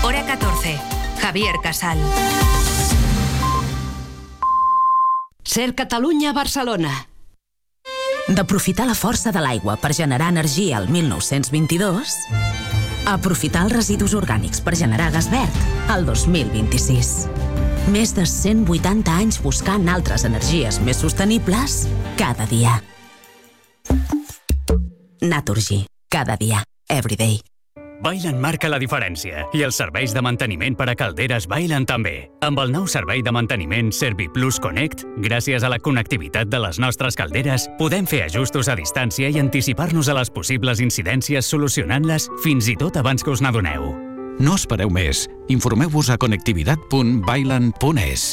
Hora 14. Javier Casal. Ser Catalunya, Barcelona. D'aprofitar la força de l'aigua per generar energia al 1922 a aprofitar els residus orgànics per generar gas verd al 2026. Més de 180 anys buscant altres energies més sostenibles cada dia. Naturgy. Cada dia. Everyday. Vaillant marca la diferència i els serveis de manteniment per a calderes Vaillant també. Amb el nou servei de manteniment ServiPlus Connect, gràcies a la connectivitat de les nostres calderes, podem fer ajustos a distància i anticipar-nos a les possibles incidències solucionant-les fins i tot abans que us n'adoneu. No espereu més. Informeu-vos a connectivitat.vaillant.es.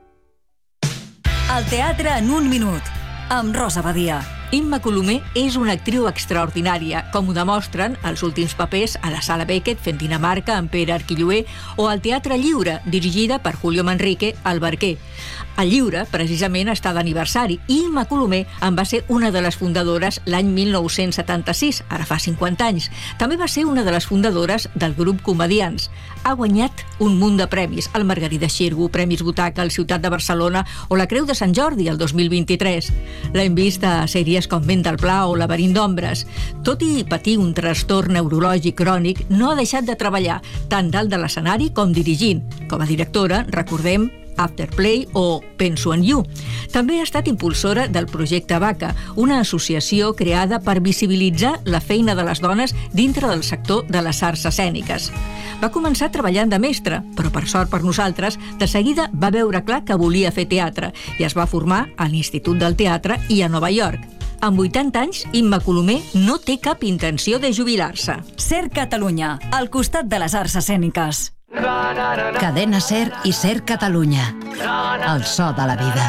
El teatre en un minut, amb Rosa Badia. Imma Colomer és una actriu extraordinària, com ho demostren els últims papers a la Sala Beckett fent Dinamarca amb Pere Arquilloé o al Teatre Lliure, dirigida per Julio Manrique, al Barquer. El Lliure, precisament, està d'aniversari i Imma Colomer en va ser una de les fundadores l'any 1976, ara fa 50 anys. També va ser una de les fundadores del grup Comedians. Ha guanyat un munt de premis, el Margarida Xirgu, Premis Butaca, el Ciutat de Barcelona o la Creu de Sant Jordi el 2023. L'hem vist a sèries com Vent del Pla o Laberint d'ombres. Tot i patir un trastorn neurològic crònic, no ha deixat de treballar tant dalt de l'escenari com dirigint. Com a directora, recordem Afterplay o Penso en You. També ha estat impulsora del projecte Vaca, una associació creada per visibilitzar la feina de les dones dintre del sector de les arts escèniques. Va començar treballant de mestra, però per sort per nosaltres, de seguida va veure clar que volia fer teatre i es va formar a l'Institut del Teatre i a Nova York. Amb 80 anys, Imma Colomer no té cap intenció de jubilar-se. Ser Catalunya, al costat de les arts escèniques. Cadena Ser y Ser Cataluña. El so de la vida.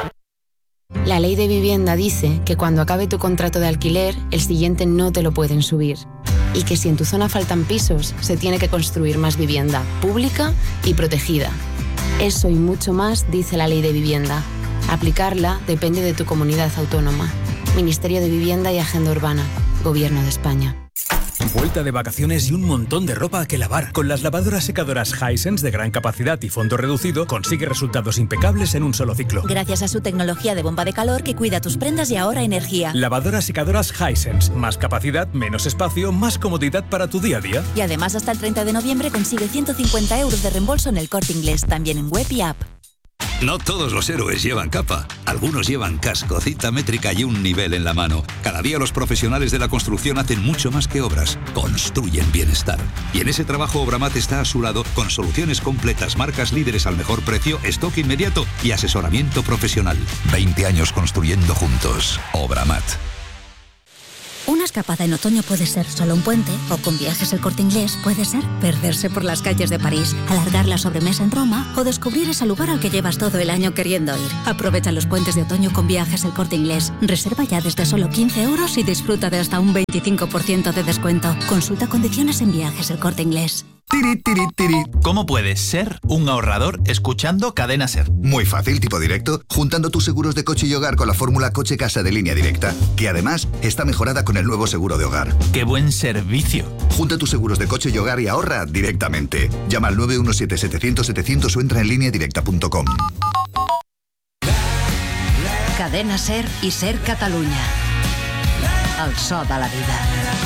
La ley de vivienda dice que cuando acabe tu contrato de alquiler, el siguiente no te lo pueden subir. Y que si en tu zona faltan pisos, se tiene que construir más vivienda, pública y protegida. Eso y mucho más dice la ley de vivienda. Aplicarla depende de tu comunidad autónoma. Ministerio de Vivienda y Agenda Urbana. Gobierno de España. Vuelta de vacaciones y un montón de ropa que lavar. Con las lavadoras secadoras Hisense de gran capacidad y fondo reducido, consigue resultados impecables en un solo ciclo. Gracias a su tecnología de bomba de calor que cuida tus prendas y ahorra energía. Lavadoras secadoras Hisense. Más capacidad, menos espacio, más comodidad para tu día a día. Y además hasta el 30 de noviembre consigue 150 € de reembolso en El Corte Inglés, también en web y app. No todos los héroes llevan capa. Algunos llevan casco, cinta métrica y un nivel en la mano. Cada día los profesionales de la construcción hacen mucho más que obras. Construyen bienestar. Y en ese trabajo Obramat está a su lado con soluciones completas, marcas líderes al mejor precio, stock inmediato y asesoramiento profesional. 20 años construyendo juntos. Obramat. Una escapada en otoño puede ser solo un puente, o con Viajes El Corte Inglés puede ser perderse por las calles de París, alargar la sobremesa en Roma o descubrir ese lugar al que llevas todo el año queriendo ir. Aprovecha los puentes de otoño con Viajes El Corte Inglés. Reserva ya desde solo 15 € y disfruta de hasta un 25% de descuento. Consulta condiciones en Viajes El Corte Inglés. Tiri, tiri, tiri. ¿Cómo puedes ser un ahorrador escuchando Cadena Ser? Muy fácil, tipo directo, juntando tus seguros de coche y hogar con la fórmula Coche-Casa de Línea Directa, que además está mejorada con el nuevo seguro de hogar. ¡Qué buen servicio! Junta tus seguros de coche y hogar y ahorra directamente. Llama al 917-700-700 o entra en lineadirecta.com. Cadena Ser y Ser Catalunya. El so de la vida.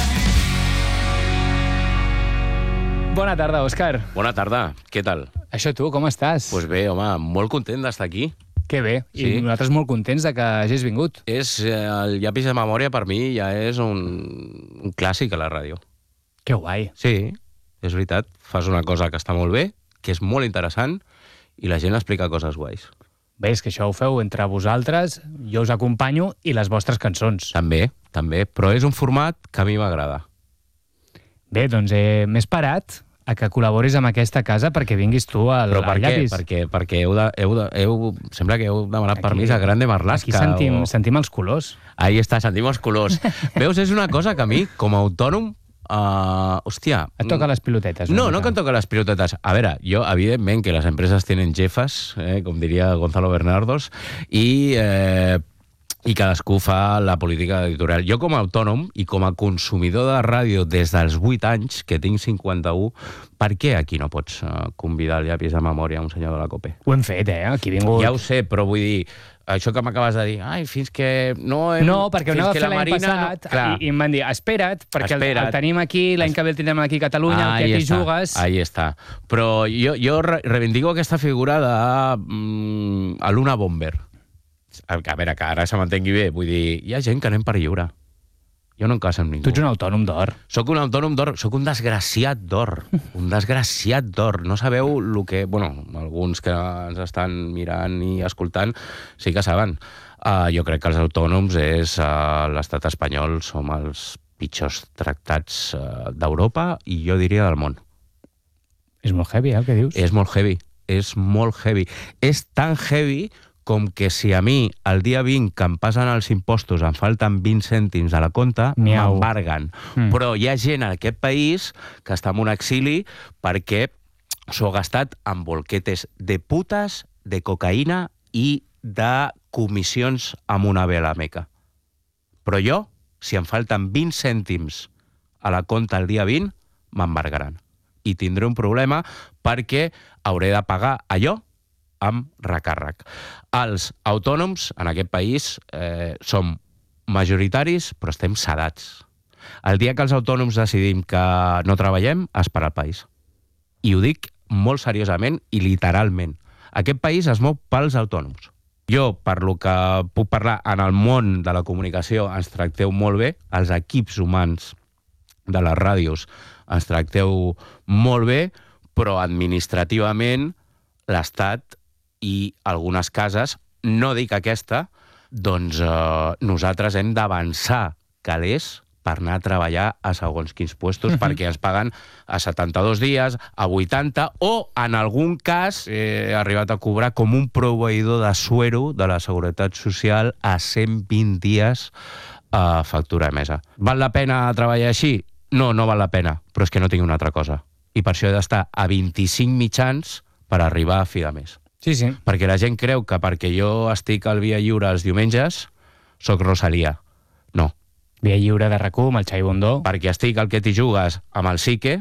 Bona tarda, Òscar. Bona tarda, què tal? Això tu, com estàs? Doncs bé, home, molt content d'estar aquí. Que bé, sí. I nosaltres molt contents de que hagis vingut. El llapis de memòria per mi ja és un clàssic a la ràdio. Que guai. Sí, és veritat. Fas una cosa que està molt bé, que és molt interessant, i la gent explica coses guais. Bé, és que això ho feu entre vosaltres, jo us acompanyo, i les vostres cançons. També, però és un format que a mi m'agrada. Bé, doncs m'he esperat a que col·laboris amb aquesta casa perquè vinguis tu al llapis. Perquè sembla que heu demanat permís a Grande Marlaska. Aquí sentim els colors. Ahí està, sentim els colors. Veus, és una cosa que a mi, com a autònom, hòstia... Et toca les pilotetes. No que em toca les pilotetes. A veure, jo, evidentment, que les empreses tenen jefes, com diria Gonzalo Bernardos, i i cadascú fa la política editorial. Jo com a autònom i com a consumidor de ràdio des dels 8 anys, que tinc 51, per què aquí no pots convidar el llapis de memòria a un senyor de la COPE? Ho hem fet, Aquí he vingut... Ja ho sé, però vull dir, això que m'acabes de dir, fins que no... No, perquè ho anava a fer l'any passat i em van dir, espera't, perquè el tenim aquí, l'any que ve el tindrem aquí a Catalunya, que aquí jugues... Ahí està. Però jo reivindico aquesta figura de l'Una Bomber. A veure, que ara se m'entengui bé, vull dir, hi ha gent que anem per lliure. Jo no em caso amb ningú. Tu ets un autònom d'or. Soc un autònom d'or, soc un desgraciat d'or. Un desgraciat d'or. No sabeu el que... Bueno, alguns que ens estan mirant i escoltant sí que saben. Jo crec que els autònoms l'estat espanyol som els pitjors tractats d'Europa i jo diria del món. És molt heavy, el que dius? És molt heavy. És molt heavy. És tan heavy com que si a mi el dia 20 que em passen els impostos em falten 20 cèntims a la compta, m'embarguen. Però hi ha gent en aquest país que està en un exili perquè s'ho ha gastat en bolquetes de putes, de cocaïna i de comissions amb una vela meca. Però jo, si em falten 20 cèntims a la compta el dia 20, m'embargaran. I tindré un problema perquè hauré de pagar allò amb recàrrec. Els autònoms en aquest país som majoritaris, però estem sedats. El dia que els autònoms decidim que no treballem, es para el país. I ho dic molt seriosament i literalment. Aquest país es mou pels autònoms. Jo, per lo que puc parlar en el món de la comunicació, ens tracteu molt bé, els equips humans de les ràdios ens tracteu molt bé, però administrativament l'Estat i algunes cases, no dic aquesta, doncs nosaltres hem d'avançar calés per anar a treballar a segons quins puestos, perquè ens paguen a 72 dies, a 80, o en algun cas he arribat a cobrar com un proveïdor de suero de la Seguretat Social a 120 dies a factura emesa. Val la pena treballar així? No, no val la pena, però és que no tinc una altra cosa. I per això he d'estar a 25 mitjans per arribar a fi de mes. Sí, sí. Perquè la gent creu que perquè jo estic al Via Lliure els diumenges, soc Rosalia. No. Via Lliure de RAC1 amb el Xavi Bundó. Perquè estic al Que t'hi jugues amb el Sique,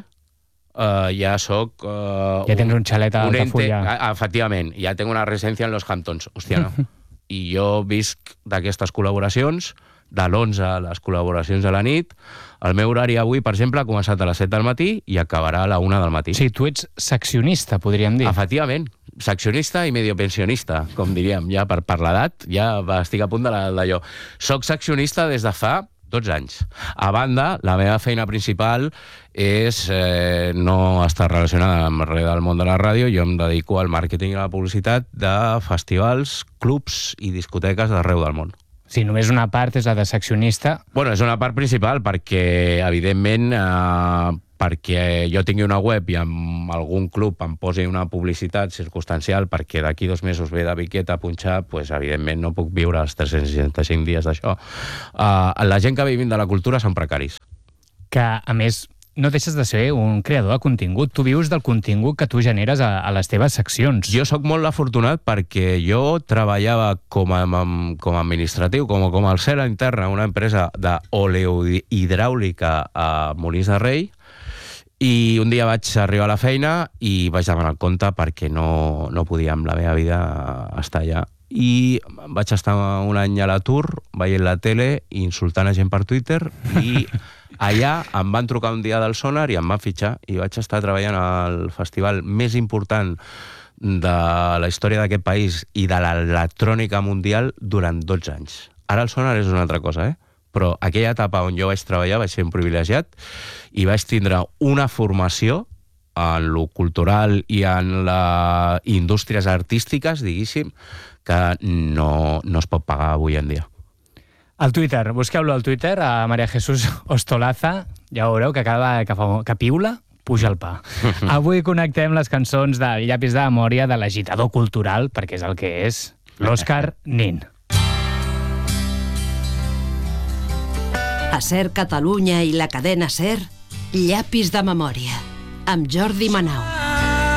ja soc... ja tens un xalet a Altafulla. Efectivament, ja tinc una residència en Los Hamptons. Hòstia, no. I jo visc d'aquestes col·laboracions, de l'11 a les col·laboracions de la nit. El meu horari avui, per exemple, ha començat a les 7 del matí i acabarà a la 1 del matí. Sí, tu ets seccionista, podríem dir. Efectivament. Seccionista i medio pensionista, com diríem, ja per l'edat, ja estic a punt d'allò. Soc seccionista des de fa 12 anys. A banda, la meva feina principal és no estar relacionada amb res del món de la ràdio, jo em dedico al màrqueting i a la publicitat de festivals, clubs i discoteques d'arreu del món. Sí, només una part és la de seccionista. Bueno, és una part principal perquè, evidentment, perquè jo tingui una web i amb algun club em posi una publicitat circumstancial perquè d'aquí 2 mesos ve de Biqueta a punxar, doncs, evidentment, no puc viure els 365 dies d'això. La gent que vivim de la cultura són precaris. Que, a més, no deixes de ser un creador de contingut. Tu vius del contingut que tu generes a les teves seccions. Jo sóc molt afortunat perquè jo treballava com a administratiu, com a alcera interna, una empresa d'oleohidràulica a Molins de Rei, i un dia vaig arribar a la feina i vaig demanar el compte perquè no podia amb la meva vida estar allà. I vaig estar un any a l'atur, veient la tele, insultant a gent per Twitter, i allà em van trucar un dia del Sonar i em van fitxar, i vaig estar treballant al festival més important de la història d'aquest país i de l'electrònica mundial durant 12 anys. Ara el Sonar és una altra cosa, però aquella etapa on jo vaig treballar vaig ser un privilegiat i vaig tindre una formació en lo cultural i en les indústries artístiques, diguéssim, que no es pot pagar avui en dia. Al Twitter, busqueu-lo al Twitter, a María Jesús Ostolaza, ja veureu que cada vegada que piula, puja el pa. Avui connectem les cançons del llapis de memòria de l'agitador cultural, perquè és el que és l'Òscar Nin. A SER Catalunya i la cadena SER, llapis de memòria, amb Jordi Manau.